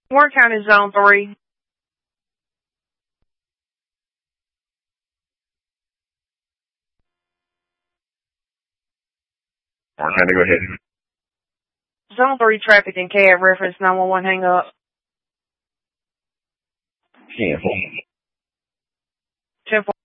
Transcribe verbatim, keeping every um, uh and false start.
Warren County Zone three. Warren County, go ahead. Zone three traffic and cab reference nine one one hang up. Cancel. ten four.